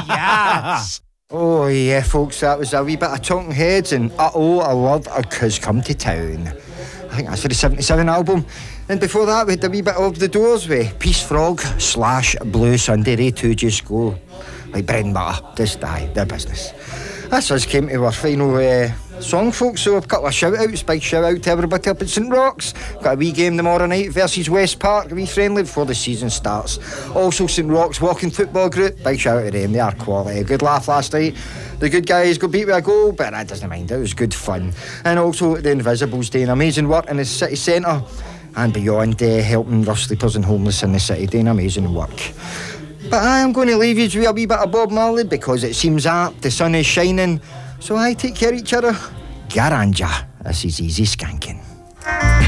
Yes. Oh yeah, folks, that was a wee bit of Talking Heads and Uh-Oh, I Love a Cuz Come to Town. I think that's for the 77 album. And before that we had a wee bit of The Doors with Peace Frog / Blue Sunday, they two just go like bread and butter, just die, their business. That's us came to our final song, folks, so a couple of shout-outs. Big shout-out to everybody up at St Roch's. Got a wee game tomorrow night versus West Park, a wee friendly before the season starts. Also St Roch's Walking Football Group, big shout-out to them, they are quality. A good laugh last night. The good guys got beat with a goal, but that doesn't mind, it was good fun. And also the Invisibles doing amazing work in the city centre and beyond, helping rough sleepers and homeless in the city, doing amazing work. But I am going to leave you with a wee bit of Bob Marley because it seems apt, the sun is shining. So I take care of each other. Garanja, this is Easy Skanking.